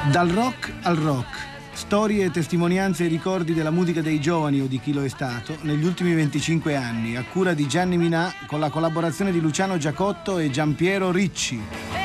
Dal rock al rock. Storie, testimonianze e ricordi della musica dei giovani o di chi lo è stato negli ultimi 25 anni, a cura di Gianni Minà con la collaborazione di Luciano Giacotto e Giampiero Ricci.